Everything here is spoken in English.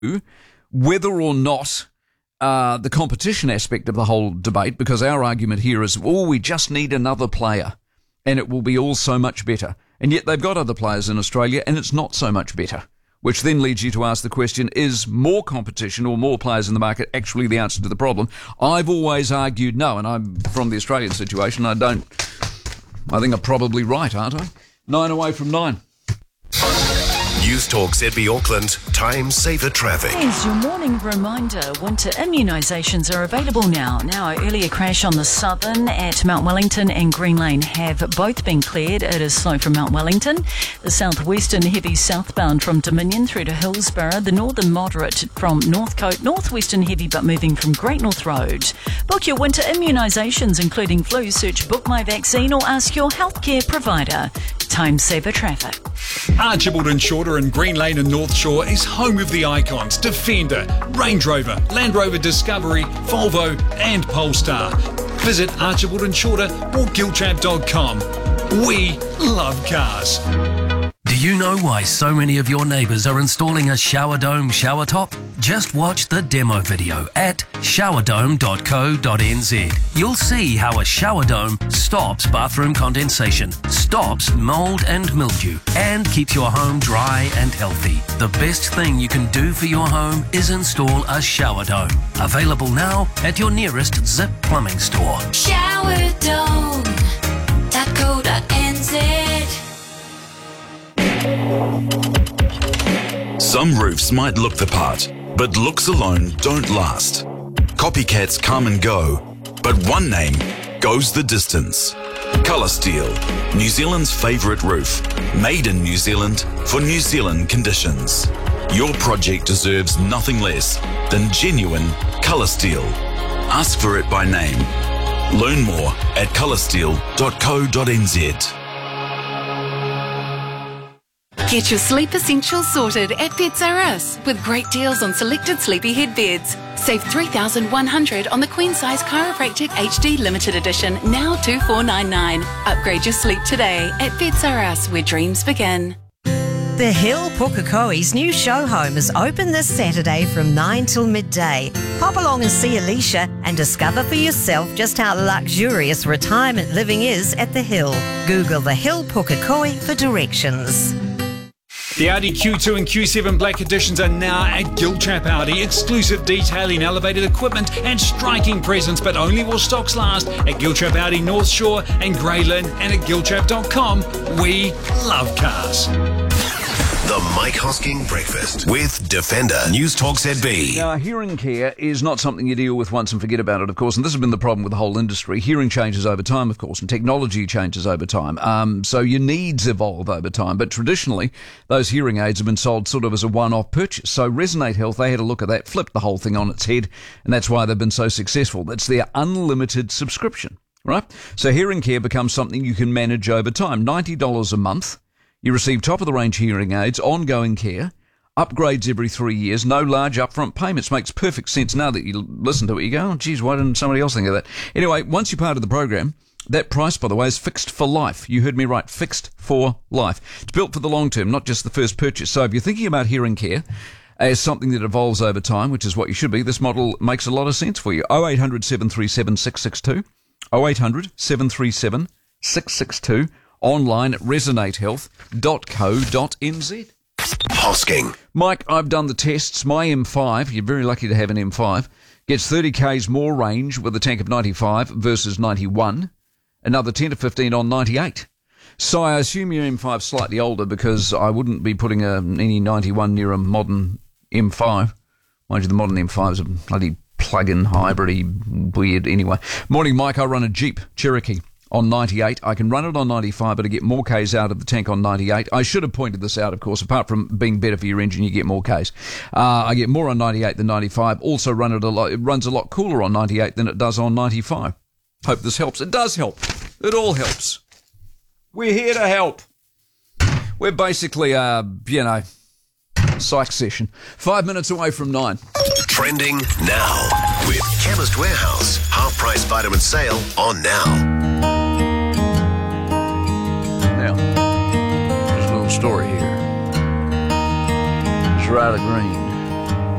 whether or not the competition aspect of the whole debate, because our argument here is, we just need another player and it will be all so much better. And yet they've got other players in Australia and it's not so much better, which then leads you to ask the question, is more competition or more players in the market actually the answer to the problem? I've always argued no, and I'm from the Australian situation. I think I'm probably right, aren't I? 9 away from 9. News Talk ZB Auckland, time saver traffic. Here's your morning reminder. Winter immunisations are available now. Now, an earlier crash on the southern at Mount Wellington and Green Lane have both been cleared. It is slow from Mount Wellington. The southwestern heavy southbound from Dominion through to Hillsborough. The northern moderate from Northcote. Northwestern heavy but moving from Great North Road. Book your winter immunisations, including flu. Search Book My Vaccine or ask your healthcare provider. Time saver traffic. Archibald and Shorter in Green Lane and North Shore is home of the icons Defender, Range Rover, Land Rover Discovery, Volvo and Polestar. Visit Archibald and Shorter or giltrap.com. We love cars. Do you know why so many of your neighbours are installing a shower dome shower top? Just watch the demo video at showerdome.co.nz. You'll see how a shower dome stops bathroom condensation, stops mould and mildew, and keeps your home dry and healthy. The best thing you can do for your home is install a shower dome. Available now at your nearest Zip Plumbing store. Showerdome.co.nz. Some roofs might look the part, but looks alone don't last. Copycats come and go, but one name goes the distance. Colour Steel, New Zealand's favourite roof, made in New Zealand for New Zealand conditions. Your project deserves nothing less than genuine Colour Steel. Ask for it by name. Learn more at coloursteel.co.nz. Get your sleep essentials sorted at Beds R Us with great deals on selected sleepyhead beds. Save $3,100 on the queen size chiropractic HD limited edition, now $2,499. Upgrade your sleep today at Beds R Us, where dreams begin. The Hill Pukekohe's new show home is open this Saturday from 9 till midday. Pop along and see Alicia and discover for yourself just how luxurious retirement living is at The Hill. Google The Hill Pukekohe for directions. The Audi Q2 and Q7 Black Editions are now at Giltrap Audi. Exclusive detailing, elevated equipment and striking presence, but only while stocks last at Giltrap Audi North Shore and Greylin and at giltrap.com. We love cars. The Mike Hosking Breakfast with Defender. News Talk ZB. Now, hearing care is not something you deal with once and forget about it, of course, and this has been the problem with the whole industry. Hearing changes over time, of course, and technology changes over time. So your needs evolve over time. But traditionally, those hearing aids have been sold sort of as a one-off purchase. So Resonate Health, they had a look at that, flipped the whole thing on its head, and that's why they've been so successful. That's their unlimited subscription, right? So hearing care becomes something you can manage over time. $90 a month. You receive top-of-the-range hearing aids, ongoing care, upgrades every 3 years, no large upfront payments. Makes perfect sense now that you listen to it. You go, oh, geez, why didn't somebody else think of that? Anyway, once you're part of the program, that price, by the way, is fixed for life. You heard me right, fixed for life. It's built for the long term, not just the first purchase. So if you're thinking about hearing care as something that evolves over time, which is what you should be, this model makes a lot of sense for you. 0800 737 662, 0800 737 662. Online at resonatehealth.co.nz. Hosking. Mike, I've done the tests. My M5, you're very lucky to have an M5, gets 30 k's more range with a tank of 95 versus 91. Another 10 to 15 on 98. So I assume your M5's slightly older because I wouldn't be putting any 91 near a modern M5. Mind you, the modern M5's a bloody plug-in hybrid weird anyway. Morning, Mike. I run a Jeep Cherokee on 98. I can run it on 95, but I get more Ks out of the tank on 98. I should have pointed this out, of course. Apart from being better for your engine, you get more Ks. I get more on 98 than 95. Also it runs a lot cooler on 98 than it does on 95. Hope this helps. It does help. It all helps. We're here to help. We're basically, psych session. 5 minutes away from 9. Trending now with Chemist Warehouse. Half-price vitamin sale on now. Now, there's a little story here. It's rather green.